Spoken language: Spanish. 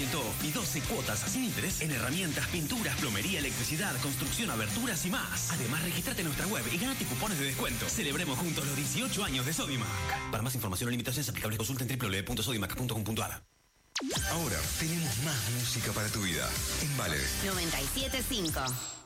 20% off y 12 cuotas sin interés en herramientas, pinturas, plomería, electricidad, construcción, aberturas y más. Además, registrate en nuestra web y ganate cupones de descuento. Celebremos juntos los 18 años de Sodimac. Para más información o limitaciones aplicables, consulta en www.sodimac.com.ar. Ahora tenemos más música para tu vida. En Vale 97.5.